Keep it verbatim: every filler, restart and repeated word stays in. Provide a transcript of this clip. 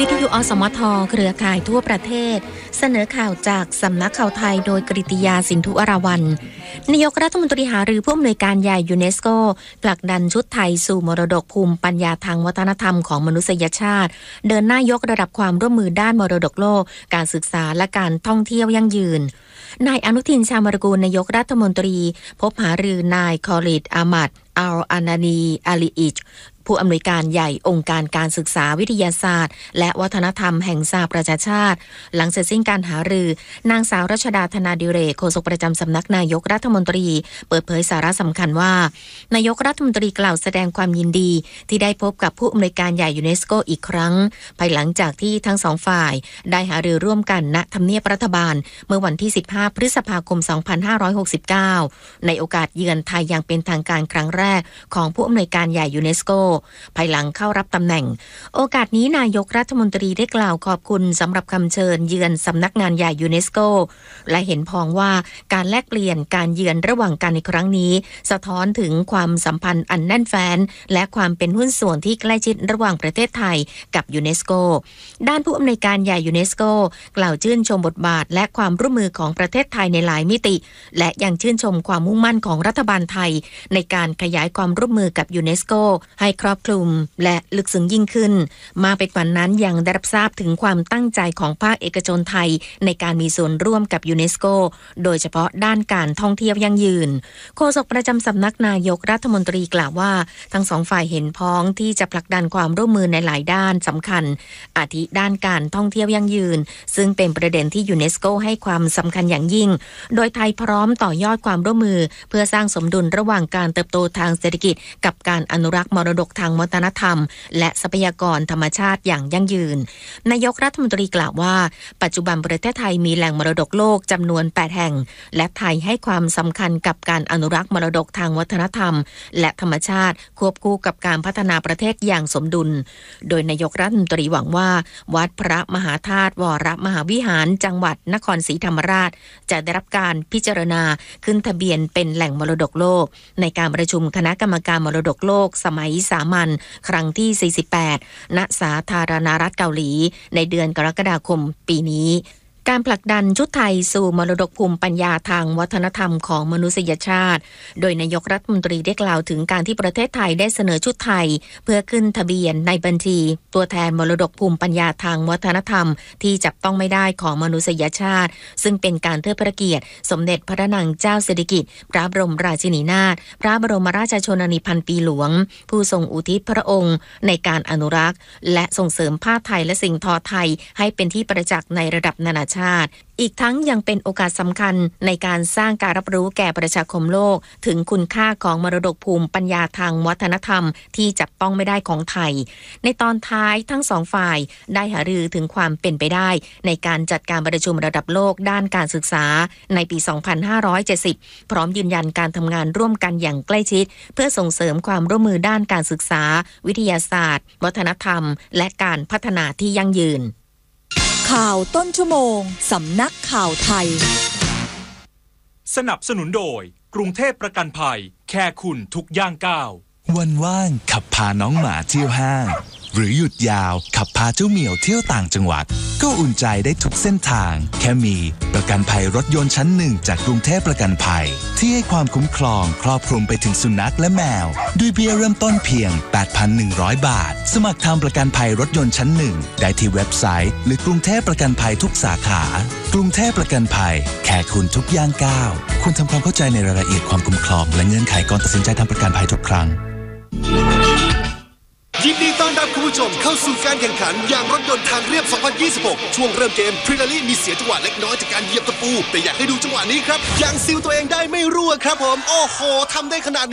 วิทยุอสมทเครือข่ายทั่วประเทศเสนอข่าวจากสำนักข่าวไทยโดยกฤติยาสินธุอราวัลย์นายกรัฐมนตรีหารือผู้อำนวยการใหญ่ยูเนสโกผลักดันชุดไทยสู่มรดกภูมิปัญญาทางวัฒนธรรมของมนุษยชาติเดินหน้ายกระดับความร่วมมือด้านมรดกโลกการศึกษาและการท่องเที่ยวยั่งยืนนายอนุทินชาญวิรากูลนายกรัฐมนตรีพบหารือนายคอลิดอามัดอัลอานานีอาลีอิชผู้อำนวยการใหญ่องค์การการศึกษาวิทยาศาสตร์และวัฒนธรรมแห่งสหประชาชาติหลังเสร็จสิ้นการหารือนางสาวรัชดาธนาดิเรกโฆษกประจำสำนักนายกรัฐมนตรีเปิดเผยสาระสำคัญว่านายกรัฐมนตรีกล่าวแสดงความยินดีที่ได้พบกับผู้อำนวยการใหญ่ยูเนสโกอีกครั้งภายหลังจากที่ทั้งสองฝ่ายได้หารือร่วมกันณทำเนียบรัฐบาลเมื่อวันที่สิบห้าพฤษภาคมสองพันห้าร้อยหกสิบเก้าในโอกาสเยือนไทยอย่างเป็นทางการครั้งแรกของผู้อำนวยการใหญ่ยูเนสโกภายหลังเข้ารับตำแหน่งโอกาสนี้นายกรัฐมนตรีได้กล่าวขอบคุณสำหรับคำเชิญเยือนสำนักงานใหญ่ยูเนสโกและเห็นพ้องว่าการแลกเปลี่ยนการเยือนระหว่างกันในครั้งนี้สะท้อนถึงความสัมพันธ์อันแน่นแฟ้นและความเป็นหุ้นส่วนที่ใกล้ชิดระหว่างประเทศไทยกับยูเนสโกด้านผู้อำนวยการใหญ่ยูเนสโกกล่าวชื่นชมบทบาทและความร่วมมือของประเทศไทยในหลายมิติและยังชื่นชมความมุ่งมั่นของรัฐบาลไทยในการขยายความร่วมมือกับยูเนสโกให้ครอบคลุมและลึกซึ้งยิ่งขึ้นมาไปกว่านั้นยังได้รับทราบถึงความตั้งใจของภาคเอกชนไทยในการมีส่วนร่วมกับยูเนสโกโดยเฉพาะด้านการท่องเที่ยวยั่งยืนโฆษกประจำสำนักนายกรัฐมนตรีกล่าวว่าทั้งสองฝ่ายเห็นพ้องที่จะผลักดันความร่วมมือในหลายด้านสำคัญอาทิด้านการท่องเที่ยวยั่งยืนซึ่งเป็นประเด็นที่ยูเนสโกให้ความสำคัญอย่างยิ่งโดยไทยพร้อมต่อยอดความร่วมมือเพื่อสร้างสมดุลระหว่างการเติบโตทางเศรษฐกิจกับการอนุรักษ์มรดกทางวัฒนธรรมและทรัพยากรธรรมชาติอย่างยั่งยืนนายกรัฐมนตรีกล่าวว่าปัจจุบันประเทศไทยมีแหล่งมรดกโลกจำนวนแปดแห่งและไทยให้ความสำคัญกับการอนุรักษ์มรดกทางวัฒนธรรมและธรรมชาติควบคู่กับการพัฒนาประเทศอย่างสมดุลโดยนายกรัฐมนตรีหวังว่าวัดพระมหาธาตุวรมหาวิหารจังหวัดนครศรีธรรมราชจะได้รับการพิจารณาขึ้นทะเบียนเป็นแหล่งมรดกโลกในการประชุมคณะกรรมการมรดกโลกสมัยสามัญครั้งที่สี่สิบแปดณสาธารณรัฐเกาหลีในเดือนกรกฎาคมปีนี้การผลักดันชุดไทยสู่มรดกภูมิปัญญาทางวัฒนธรรมของมนุษยชาติโดยนายกรัฐมนตรีได้กล่าวถึงการที่ประเทศไทยได้เสนอชุดไทยเพื่อขึ้นทะเบียนในบัญชีตัวแทนมรดกภูมิปัญญาทางวัฒนธรรมที่จับต้องไม่ได้ของมนุษยชาติซึ่งเป็นการเทิดพระเกียรติสมเด็จพระนางเจ้าสิริกิติ์พระบรมราชินีนาถพระบรมราชชนนีพันปีหลวงผู้ทรงอุทิศพระองค์ในการอนุรักษ์และส่งเสริมผ้าไทยและสิ่งทอไทยให้เป็นที่ประจักษ์ในระดับนานาชาติอีกทั้งยังเป็นโอกาสสำคัญในการสร้างการรับรู้แก่ประชาคมโลกถึงคุณค่าของมรดกภูมิปัญญาทางวัฒนธรรมที่จับต้องไม่ได้ของไทยในตอนท้ายทั้งสองฝ่ายได้หารือถึงความเป็นไปได้ในการจัดการประชุมระดับโลกด้านการศึกษาในปีสองพันห้าร้อยเจ็ดสิบพร้อมยืนยันการทำงานร่วมกันอย่างใกล้ชิดเพื่อส่งเสริมความร่วมมือด้านการศึกษาวิทยาศาสตร์วัฒนธรรมและการพัฒนาที่ยั่งยืนข่าวต้นชั่วโมงสำนักข่าวไทยสนับสนุนโดยกรุงเทพประกันภัยแค่คุณทุกย่างก้าววันว่างขับพาน้องหมาเที่ยวห้างหรือหยุดยาวขับพาเจ้าเหมียวเที่ยวต่างจังหวัดก็อุ่นใจได้ทุกเส้นทางแค่มีประกันภัยรถยนต์ชั้นหนึ่งจากกรุงเทพประกันภัยที่ให้ความคุ้มครองครอบคลุมไปถึงสุนัขและแมวด้วยเบี้ยเริ่มต้นเพียง แปดพันหนึ่งร้อย บาทสมัครทำประกันภัยรถยนต์ชั้นหนึ่งได้ที่เว็บไซต์หรือกรุงเทพประกันภัยทุกสาขากรุงเทพประกันภัยแค่คุณทุกย่างก้าวควรทำความเข้าใจในรายละเอียดความคุ้มครองและเงื่อนไขก่อนตัดสินใจทำประกันภัยทุกครั้งยินดีต้อนรับคุณผู้ชมเข้าสู่การแข่งขันยางรถยนต์ทางเรียบ สองพันยี่สิบหก ช่วงเริ่มเกมพรีนาลี่มีเสียจังหวะเล็กน้อยจากการเหยียบตะปูแต่อยากให้ดูจังหวะนี้ครับยางซิลตัวเองได้ไม่รั่วครับผมโอ้โหทำได้ขนาด